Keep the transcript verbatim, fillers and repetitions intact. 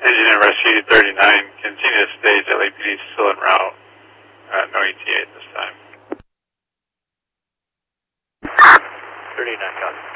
Engine and rescue thirty-nine, continue to stage, L A P D still en route. Uh, no E T A at this time. thirty-nine, copy.